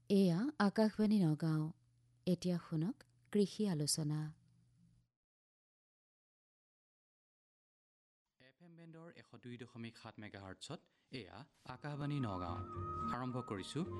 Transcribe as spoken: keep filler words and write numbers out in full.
এয়া আকাশবাণী নগাঁও। এতিয়া শুনক কৃষি আলোচনা। এফ এম বেণ্ডৰ এশ দুই দশমিক সাত মেগাহাৰ্টছত এয়া আকাশবাণী নগাঁও। আৰম্ভ কৰিছোঁ